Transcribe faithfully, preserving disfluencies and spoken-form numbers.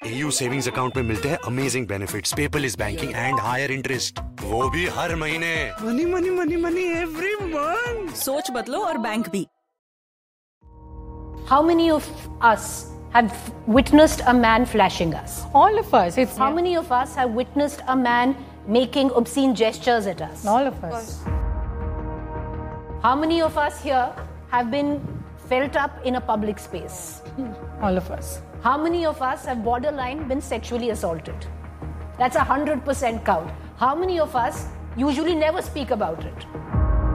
A U savings account में मिलते हैं amazing benefits, paperless banking and higher interest, वो भी हर महीने। Money money money money every month. सोच बदलो और बैंक भी। How many of us have witnessed a man flashing us? All of us. It's How many of us have witnessed a man making obscene gestures at us? all of us. How many of us here have been felt up in a public space? All of us. How many of us have borderline been sexually assaulted? That's a hundred percent count. How many of us usually never speak about it?